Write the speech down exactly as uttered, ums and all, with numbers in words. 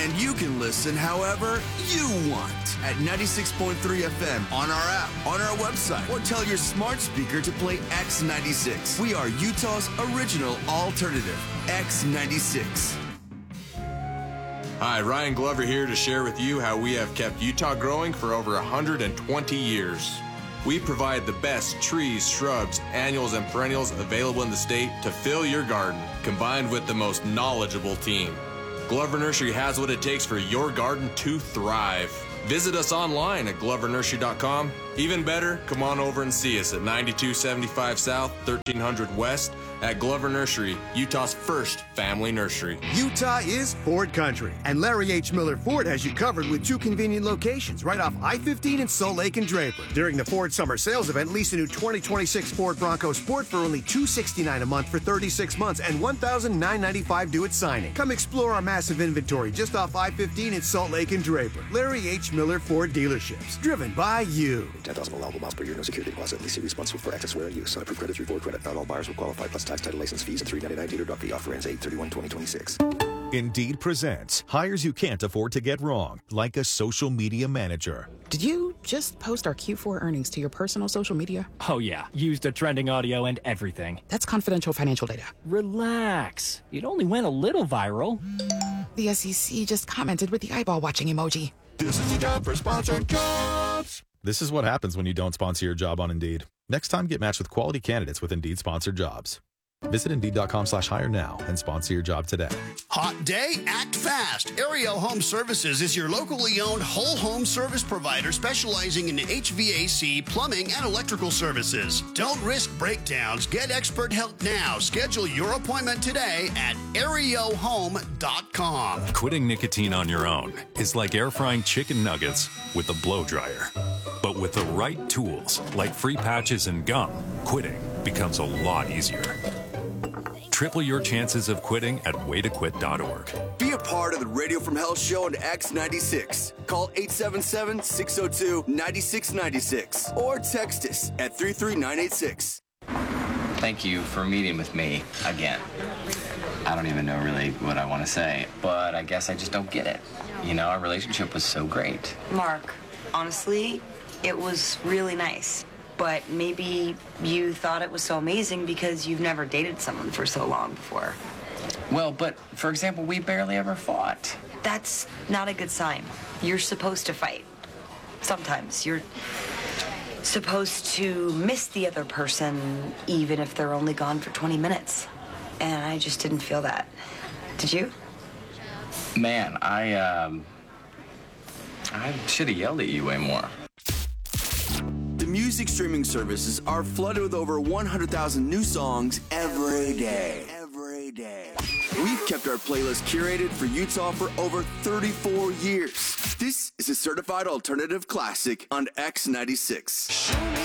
And you can listen however you want at ninety-six point three F M, on our app, on our website, or tell your smart speaker to play X ninety-six. We are Utah's original alternative, X ninety-six. Hi, Ryan Glover here to share with you how we have kept Utah growing for over one hundred twenty years. We provide the best trees, shrubs, annuals, and perennials available in the state to fill your garden, combined with the most knowledgeable team. Glover Nursery has what it takes for your garden to thrive. Visit us online at glover nursery dot com. Even better, come on over and see us at ninety-two seventy-five South, thirteen hundred West at Glover Nursery, Utah's first family nursery. Utah is Ford country, and Larry H. Miller Ford has you covered with two convenient locations right off I fifteen in Salt Lake and Draper. During the Ford Summer Sales Event, lease a new twenty twenty-six Ford Bronco Sport for only two hundred sixty-nine dollars a month for thirty-six months and one thousand nine hundred ninety-five dollars due at signing. Come explore our massive inventory just off I fifteen in Salt Lake and Draper. Larry H. Miller Ford dealerships, driven by you. ten thousand allowable miles per year, no security deposit. Lease responsible for access wear and use. Approved credit through Ford Credit. Not all buyers will qualify, plus tax, title, license fees, and three ninety-nine dealer drop fee. Offer ends eight thirty-one twenty twenty-six. Indeed presents hires you can't afford to get wrong, like a social media manager. Did you just post our Q four earnings to your personal social media? Oh yeah, used the trending audio and everything. That's confidential financial data. Relax. It only went a little viral. The S E C just commented with the eyeball watching emoji. This is the job for sponsored jobs. This is what happens when you don't sponsor your job on Indeed. Next time, get matched with quality candidates with Indeed sponsored jobs. Visit Indeed.com slash hire now and sponsor your job today. Hot day? Act fast. Ariel Home Services is your locally owned whole home service provider specializing in H V A C, plumbing, and electrical services. Don't risk breakdowns. Get expert help now. Schedule your appointment today at ariel home dot com. Quitting nicotine on your own is like air frying chicken nuggets with a blow dryer. But with the right tools, like free patches and gum, quitting becomes a lot easier. Triple your chances of quitting at way to quit dot org. Be a part of the Radio from Hell show on X ninety-six. Call eight seven seven, six oh two, nine six nine six or text us at three three nine eight six. Thank you for meeting with me again. I don't even know really what I want to say, but I guess I just don't get it. You know, our relationship was so great. Mark, honestly, it was really nice. But maybe you thought it was so amazing because you've never dated someone for so long before. Well, but, for example, we barely ever fought. That's not a good sign. You're supposed to fight. Sometimes. You're supposed to miss the other person even if they're only gone for twenty minutes. And I just didn't feel that. Did you? Man, I, um... I should have yelled at you way more. Music streaming services are flooded with over one hundred thousand new songs every day. Every day. We've kept our playlist curated for Utah for over thirty-four years. This is a certified alternative classic on X ninety-six.